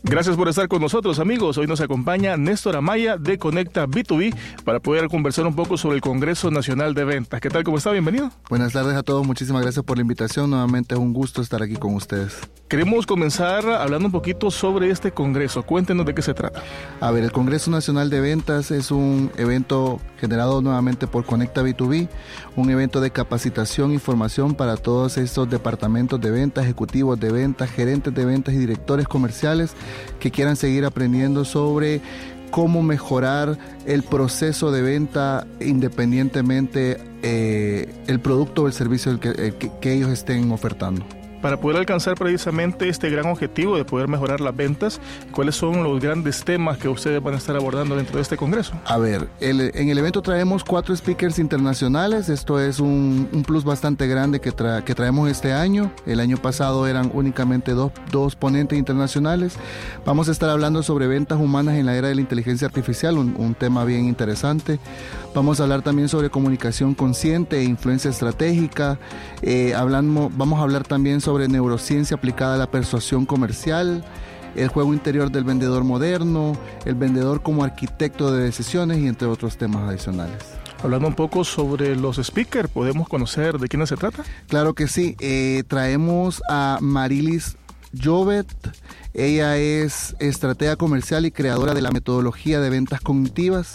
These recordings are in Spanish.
Gracias por estar con nosotros, amigos. Hoy nos acompaña Néstor Amaya de Conecta B2B para poder conversar un poco sobre el Congreso Nacional de Ventas. ¿Qué tal? ¿Cómo está? Bienvenido. Buenas tardes a todos. Muchísimas gracias por la invitación. Nuevamente es un gusto estar aquí con ustedes. Queremos comenzar hablando un poquito sobre este congreso. Cuéntenos de qué se trata. A ver, el Congreso Nacional de Ventas es un evento generado nuevamente por Conecta B2B, un evento de capacitación y formación para todos estos departamentos de ventas, ejecutivos de ventas, gerentes de ventas y directores comerciales que quieran seguir aprendiendo sobre cómo mejorar el proceso de venta independientemente el producto o el servicio que ellos estén ofertando. Para poder alcanzar precisamente este gran objetivo de poder mejorar las ventas, ¿cuáles son los grandes temas que ustedes van a estar abordando dentro de este congreso? A ver, en el evento traemos 4 speakers internacionales. Esto es un plus bastante grande que traemos este año. El año pasado eran únicamente dos ponentes internacionales. Vamos a estar hablando sobre ventas humanas en la era de la inteligencia artificial, un tema bien interesante. Vamos a hablar también sobre comunicación consciente e influencia estratégica. Vamos a hablar también sobre neurociencia aplicada a la persuasión comercial, el juego interior del vendedor moderno, el vendedor como arquitecto de decisiones y entre otros temas adicionales. Hablando un poco sobre los speakers, ¿podemos conocer de quiénes se trata? Claro que sí. Traemos a Marilis Jovet. Ella es estratega comercial y creadora de la metodología de ventas cognitivas.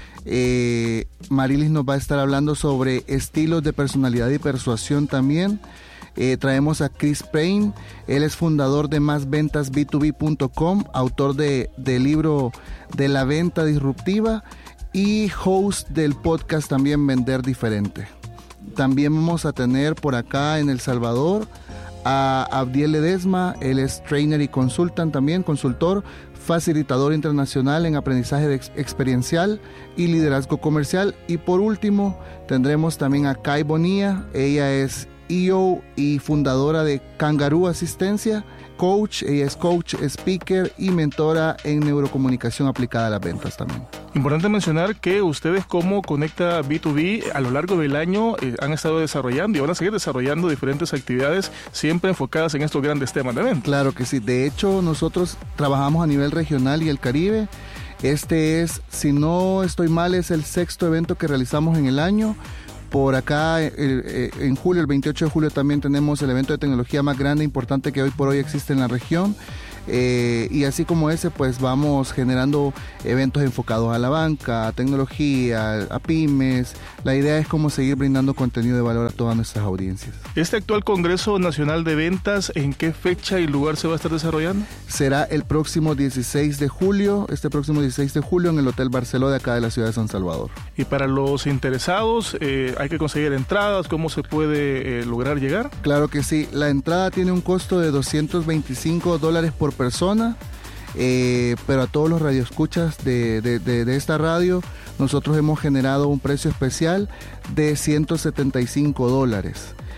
Marilis nos va a estar hablando sobre estilos de personalidad y persuasión también. Traemos a Chris Payne. Él es fundador de másventasb2b.com, autor del libro de la venta disruptiva y host del podcast también Vender Diferente. También vamos a tener por acá en El Salvador a Abdiel Ledesma. Él es trainer y consultor, facilitador internacional en aprendizaje experiencial y liderazgo comercial. Y por último tendremos también a Kai Bonilla. Ella es EO y fundadora de Kangaroo Asistencia, coach. Ella es coach, speaker y mentora en neurocomunicación aplicada a las ventas también. Importante mencionar que ustedes como Conecta B2B a lo largo del año han estado desarrollando y van a seguir desarrollando diferentes actividades siempre enfocadas en estos grandes temas de venta. Claro que sí. De hecho, nosotros trabajamos a nivel regional y el Caribe. Este es, si no estoy mal, es el 6º evento que realizamos en el año. Por acá, en julio, el 28 de julio, también tenemos el evento de tecnología más grande e importante que hoy por hoy existe en la región. Y así como ese, pues vamos generando eventos enfocados a la banca, a tecnología, a pymes. La idea es cómo seguir brindando contenido de valor a todas nuestras audiencias. ¿Este actual Congreso Nacional de Ventas, en qué fecha y lugar se va a estar desarrollando? Será el próximo 16 de julio, en el Hotel Barceló de acá de la ciudad de San Salvador. Y para los interesados, ¿hay que conseguir entradas? ¿Cómo se puede lograr llegar? Claro que sí. La entrada tiene un costo de $225 por persona, pero a todos los radioescuchas de esta radio nosotros hemos generado un precio especial de $175.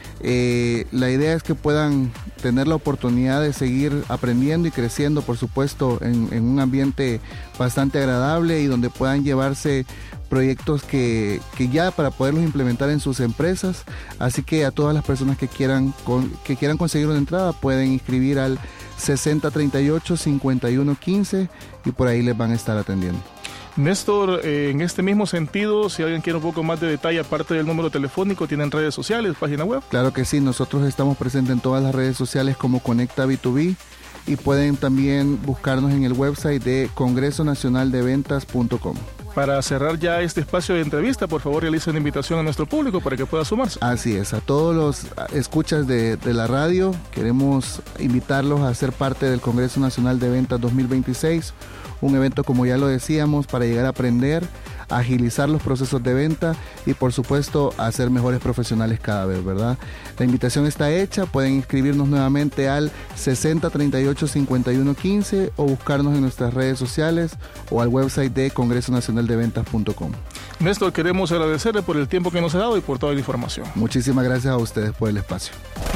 La idea es que puedan tener la oportunidad de seguir aprendiendo y creciendo, por supuesto, en un ambiente bastante agradable y donde puedan llevarse proyectos que ya para poderlos implementar en sus empresas. Así que a todas las personas que quieran conseguir una entrada pueden inscribir al 6038-5115 y por ahí les van a estar atendiendo. Néstor, en este mismo sentido, si alguien quiere un poco más de detalle, aparte del número telefónico, ¿tienen redes sociales, página web? Claro que sí, nosotros estamos presentes en todas las redes sociales como Conecta B2B y pueden también buscarnos en el website de congresonacionaldeventas.com. Para cerrar ya este espacio de entrevista, por favor realice una invitación a nuestro público para que pueda sumarse. Así es, a todos los escuchas de la radio, queremos invitarlos a ser parte del Congreso Nacional de Ventas 2026, un evento, como ya lo decíamos, para llegar a aprender, agilizar los procesos de venta y por supuesto a ser mejores profesionales cada vez, ¿verdad? La invitación está hecha, pueden inscribirnos nuevamente al 6038-5115 o buscarnos en nuestras redes sociales o al website de congresonacionaldeventas.com. Néstor, queremos agradecerle por el tiempo que nos ha dado y por toda la información. Muchísimas gracias a ustedes por el espacio.